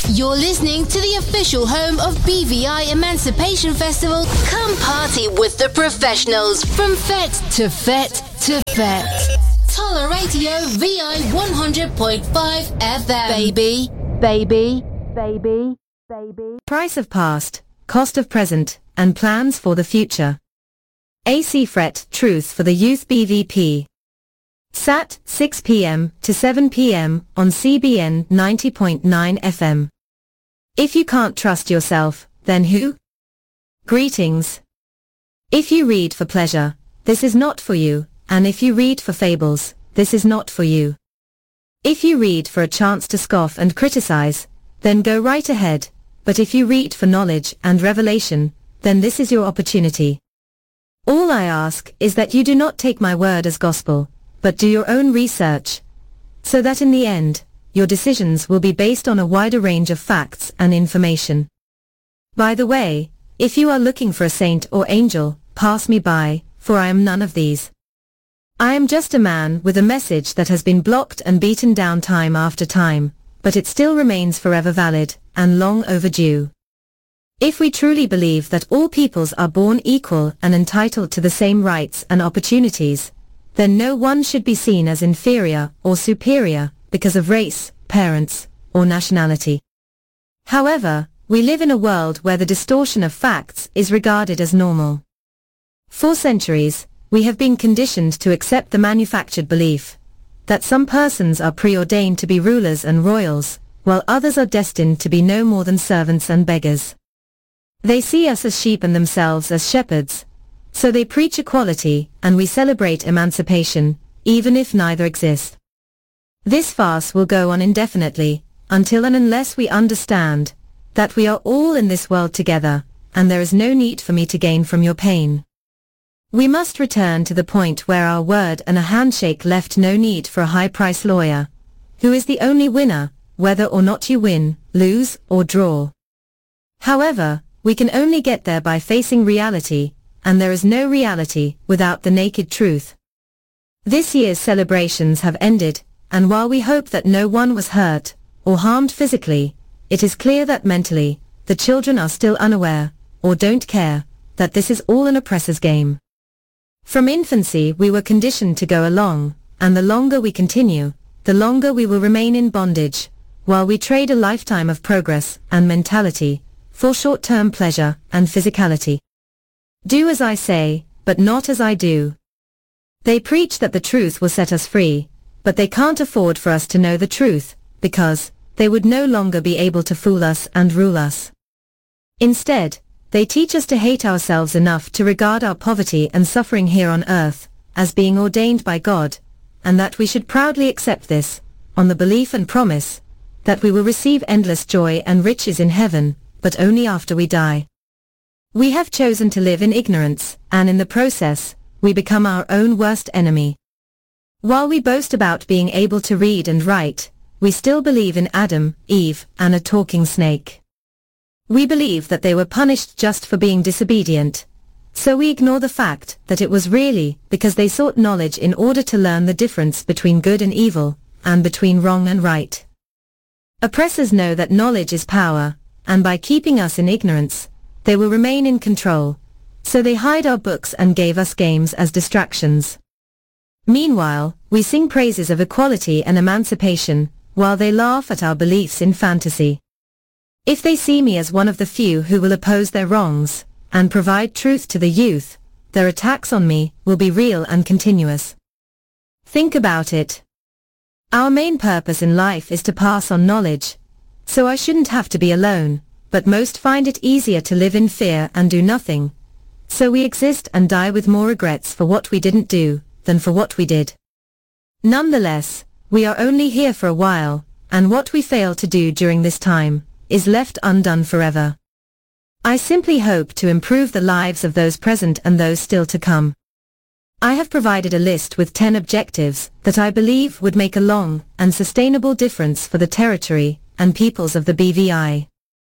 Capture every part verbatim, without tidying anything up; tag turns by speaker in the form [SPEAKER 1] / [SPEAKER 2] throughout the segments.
[SPEAKER 1] You're listening to the official home of B V I Emancipation Festival. Come party with the professionals from Fete to Fete to Fete. Toller Radio V I one hundred point five F M. Baby, baby, baby, baby.
[SPEAKER 2] Price of past, cost of present, and plans for the future. A C F R E T Truth for the Youth B V P. Sat, six p m to seven p m on C B N ninety point nine F M. If you can't trust yourself, then who? Greetings. If you read for pleasure, this is not for you, and if you read for fables, this is not for you. If you read for a chance to scoff and criticize, then go right ahead, but if you read for knowledge and revelation, then this is your opportunity. All I ask is that you do not take my word as gospel, but do your own research, so that in the end, your decisions will be based on a wider range of facts and information. By the way, if you are looking for a saint or angel, pass me by, for I am none of these. I am just a man with a message that has been blocked and beaten down time after time, but it still remains forever valid, and long overdue. If we truly believe that all peoples are born equal and entitled to the same rights and opportunities, then no one should be seen as inferior or superior because of race, parents, or nationality. However, we live in a world where the distortion of facts is regarded as normal. For centuries, we have been conditioned to accept the manufactured belief that some persons are preordained to be rulers and royals, while others are destined to be no more than servants and beggars. They see us as sheep and themselves as shepherds, so they preach equality and we celebrate emancipation, even if neither exist. This farce will go on indefinitely, until and unless we understand that we are all in this world together, and there is no need for me to gain from your pain. We must return to the point where our word and a handshake left no need for a high-price lawyer, who is the only winner, whether or not you win, lose, or draw. However, we can only get there by facing reality, and there is no reality without the naked truth. This year's celebrations have ended, and while we hope that no one was hurt or harmed physically, it is clear that mentally, the children are still unaware, or don't care, that this is all an oppressor's game. From infancy we were conditioned to go along, and the longer we continue, the longer we will remain in bondage, while we trade a lifetime of progress and mentality for short-term pleasure and physicality. Do as I say, but not as I do. They preach that the truth will set us free, but they can't afford for us to know the truth, because they would no longer be able to fool us and rule us. Instead, they teach us to hate ourselves enough to regard our poverty and suffering here on earth as being ordained by God, and that we should proudly accept this, on the belief and promise that we will receive endless joy and riches in heaven, but only after we die. We have chosen to live in ignorance, and in the process, we become our own worst enemy. While we boast about being able to read and write, we still believe in Adam, Eve, and a talking snake. We believe that they were punished just for being disobedient, so we ignore the fact that it was really because they sought knowledge in order to learn the difference between good and evil, and between wrong and right. Oppressors know that knowledge is power, and by keeping us in ignorance, they will remain in control, so they hide our books and gave us games as distractions. Meanwhile, we sing praises of equality and emancipation, while they laugh at our beliefs in fantasy. If they see me as one of the few who will oppose their wrongs, and provide truth to the youth, their attacks on me will be real and continuous. Think about it. Our main purpose in life is to pass on knowledge, so I shouldn't have to be alone, but most find it easier to live in fear and do nothing. So we exist and die with more regrets for what we didn't do, than for what we did. Nonetheless, we are only here for a while, and what we fail to do during this time, is left undone forever. I simply hope to improve the lives of those present and those still to come. I have provided a list with ten objectives that I believe would make a long and sustainable difference for the territory and peoples of the B V I.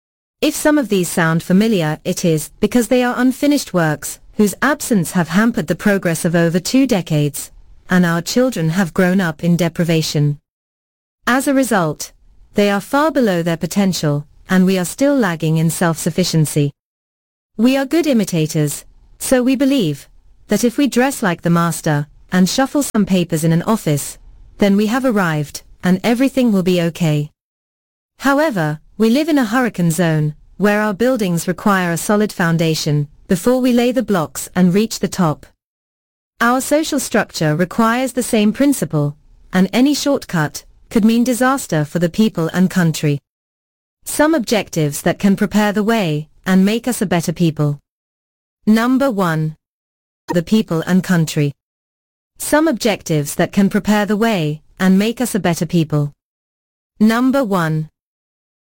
[SPEAKER 2] If some of these sound familiar, it is because they are unfinished works, whose absence have hampered the progress of over two decades, and our children have grown up in deprivation. As a result, they are far below their potential, and we are still lagging in self-sufficiency. We are good imitators, so we believe that if we dress like the master, and shuffle some papers in an office, then we have arrived, and everything will be okay. However, we live in a hurricane zone, where our buildings require a solid foundation, before we lay the blocks and reach the top. Our social structure requires the same principle, and any shortcut could mean disaster for the people and country. Some objectives that can prepare the way, and make us a better people. Number one. The people and country. Some objectives that can prepare the way, and make us a better people. Number one.